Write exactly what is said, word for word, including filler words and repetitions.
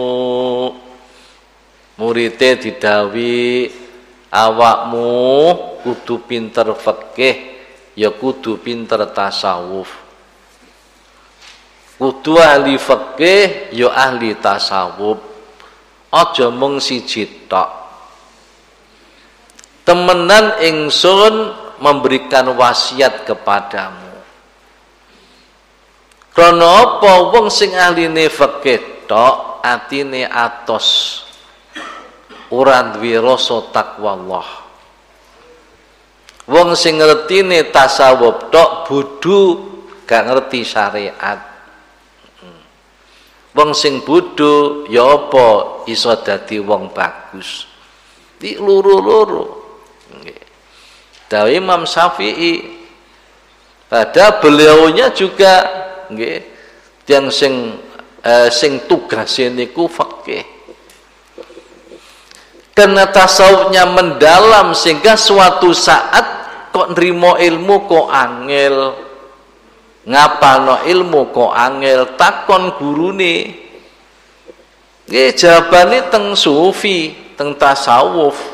Murite didawi awakmu kudu pinter fikih, ya kudu pinter tasawuf. Kudu ahli fikih, ya ahli tasawuf. Aja mung siji tok. Temenan ingsun memberikan wasiat kepadamu. Krana apa wong sing ahline fikih tok atine atos. Ora duwe rasa takwa Allah. Wong sing ngertine tasawuf tok bodho, gak ngerti syariat. Wong sing bodho ya apa iso dadi wong bagus. Di loro-loro. Nggih. Dawuh Imam Syafi'i. Pada beliaunya juga nggih, yang sing eh, sing tugase niku fikih. Karena tasawufnya mendalam sehingga suatu saat kok nrimo ilmu kok angel, ngapalno ilmu kok angel, takon gurune. Nggih jawabane teng sufi, teng tasawuf.